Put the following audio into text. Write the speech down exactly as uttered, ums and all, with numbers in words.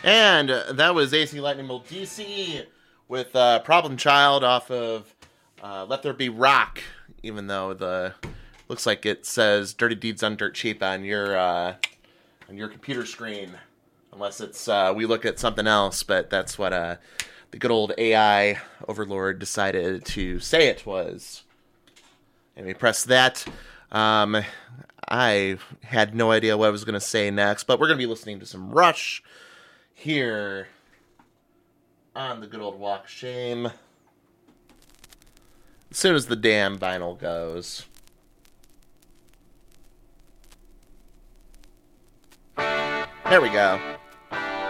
And uh, that was A C Lightning Bolt D C with uh, Problem Child off of uh, Let There Be Rock, even though the looks like it says Dirty Deeds Done Dirt Cheap on your uh, on your computer screen, unless it's uh, we look at something else. But that's what uh, the good old A I overlord decided to say it was. And we press that. Um, I had no idea what I was going to say next, but we're going to be listening to some Rush here on the good old Walk of Shame. As soon as the damn vinyl goes. There we go.